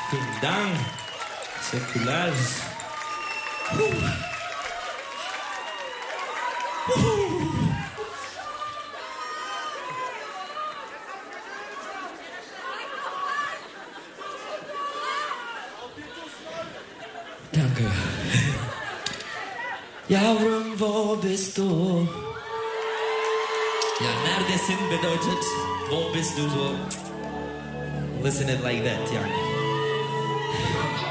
Vielen Dank. Säkulage. Danke. Yavrum, wo bist du? Ja, neredesin bedeutet, wo bist du so? Listen it like that, ja.